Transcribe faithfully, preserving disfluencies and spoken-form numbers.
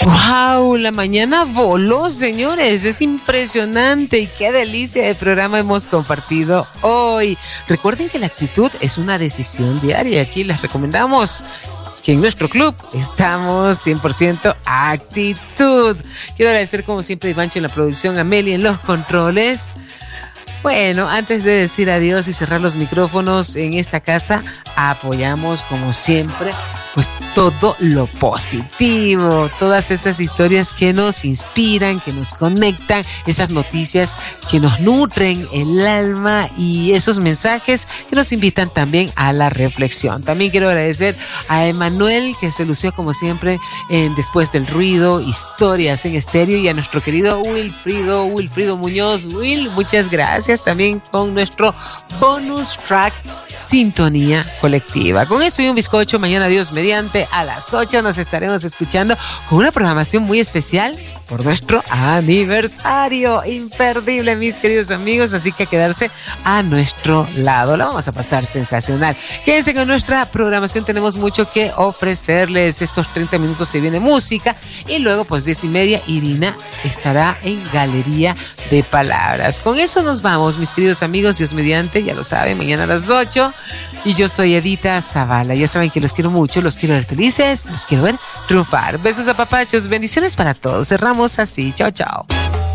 ¡Wow! La mañana voló, señores. Es impresionante y qué delicia de programa hemos compartido hoy. Recuerden que la actitud es una decisión diaria. Aquí les recomendamos que en nuestro club estamos cien por ciento actitud. Quiero agradecer como siempre a Ivancho en la producción, a Meli en los controles. Bueno, antes de decir adiós y cerrar los micrófonos en esta casa, apoyamos como siempre pues todo lo positivo, todas esas historias que nos inspiran, que nos conectan, esas noticias que nos nutren el alma y esos mensajes que nos invitan también a la reflexión. También quiero agradecer a Emanuel, que se lució como siempre en Después del Ruido, historias en estéreo, y a nuestro querido Wilfrido, Wilfrido Muñoz. Will, muchas gracias también con nuestro bonus track Sintonía Colectiva. Con esto y un bizcocho, mañana Dios mediante a las ocho nos estaremos escuchando con una programación muy especial por nuestro aniversario. Imperdible, mis queridos amigos, así que a quedarse a nuestro lado. La vamos a pasar sensacional. Quédense con nuestra programación, tenemos mucho que ofrecerles. Estos treinta minutos se viene música y luego pues diez y media Irina estará en Galería de Palabras. Con eso nos vamos, mis queridos amigos, Dios mediante, ya lo saben, mañana a las ocho. Y yo soy Edita Zavala. Ya saben que los quiero mucho, los quiero ver felices, los quiero ver triunfar. Besos a papachos, bendiciones para todos. Cerramos así. Chao, chao.